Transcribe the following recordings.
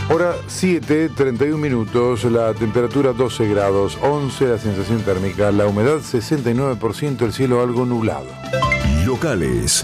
Hora 7, 31 minutos, la temperatura 12 grados, 11 la sensación térmica, la humedad 69%, el cielo algo nublado. Locales.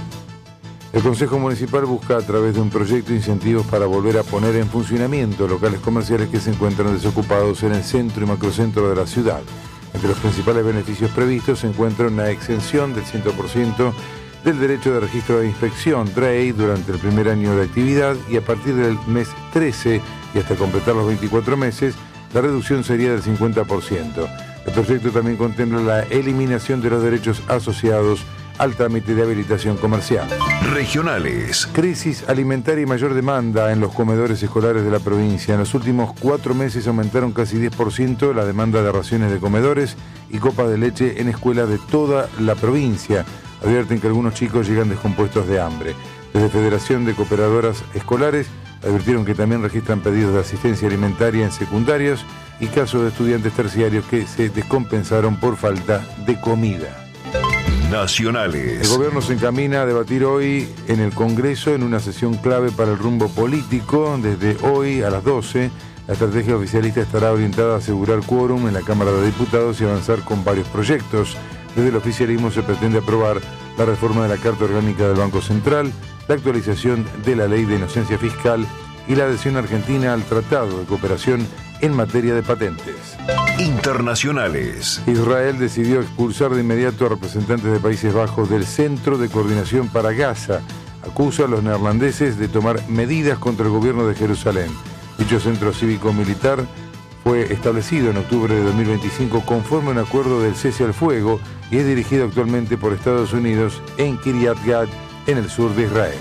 El Consejo Municipal busca a través de un proyecto incentivos para volver a poner en funcionamiento locales comerciales que se encuentran desocupados en el centro y macrocentro de la ciudad. Entre los principales beneficios previstos se encuentra una exención del 100% del derecho de registro de inspección, DREI, durante el primer año de actividad, y a partir del mes 13 y hasta completar los 24 meses, la reducción sería del 50%. El proyecto también contempla la eliminación de los derechos asociados al trámite de habilitación comercial. Regionales. Crisis alimentaria y mayor demanda en los comedores escolares de la provincia. En los últimos 4 meses aumentaron casi 10% la demanda de raciones de comedores y copas de leche en escuelas de toda la provincia. Advierten que algunos chicos llegan descompuestos de hambre. Desde Federación de Cooperadoras Escolares advirtieron que también registran pedidos de asistencia alimentaria en secundarios y casos de estudiantes terciarios que se descompensaron por falta de comida. Nacionales. El gobierno se encamina a debatir hoy en el Congreso en una sesión clave para el rumbo político. Desde hoy a las 12, la estrategia oficialista estará orientada a asegurar quórum en la Cámara de Diputados y avanzar con varios proyectos. Desde el oficialismo se pretende aprobar la reforma de la Carta Orgánica del Banco Central, la actualización de la Ley de Inocencia Fiscal y la adhesión argentina al Tratado de Cooperación en materia de patentes. Internacionales. Israel decidió expulsar de inmediato a representantes de Países Bajos del Centro de Coordinación para Gaza. Acusa a los neerlandeses de tomar medidas contra el gobierno de Jerusalén. Dicho centro cívico-militar fue establecido en octubre de 2025 conforme a un acuerdo del cese al fuego y es dirigido actualmente por Estados Unidos en Kiryat Gat, en el sur de Israel.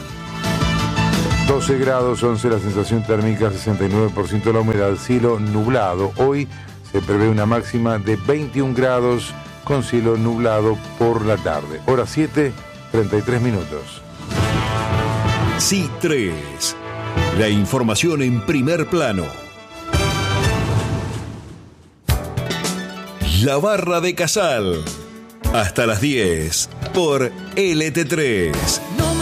12 grados, 11 la sensación térmica, 69% la humedad, cielo nublado. Hoy se prevé una máxima de 21 grados con cielo nublado por la tarde. Hora 7, 33 minutos. C3. La información en primer plano. La Barra de Casal. Hasta las 10 por LT3.